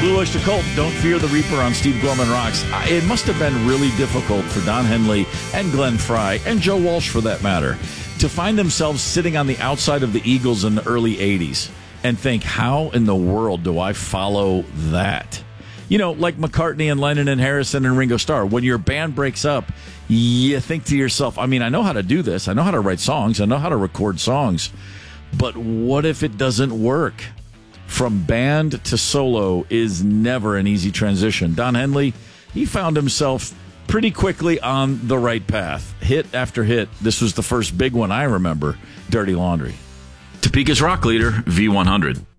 Blue Oyster Cult, Don't Fear the Reaper on Steve Gorman Rocks. It must have been really difficult for Don Henley and Glenn Frey, and Joe Walsh for that matter, to find themselves sitting on the outside of the Eagles in the early 80s and think, how in the world do I follow that? You know, like McCartney and Lennon and Harrison and Ringo Starr. When your band breaks up, you think to yourself, I mean, I know how to do this. I know how to write songs. I know how to record songs. But what if it doesn't work? From band to solo is never an easy transition. Don Henley, he found himself pretty quickly on the right path. Hit after hit. This was the first big one I remember, Dirty Laundry. Topeka's rock leader, V100.